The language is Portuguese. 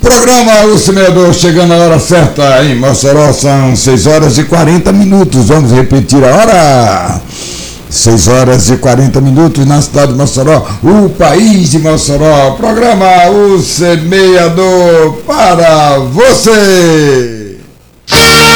Programa O Semeador, chegando a hora certa em Mossoró, são 6h40. Vamos repetir a hora. 6h40 na cidade de Mossoró, o país de Mossoró. Programa O Semeador para você.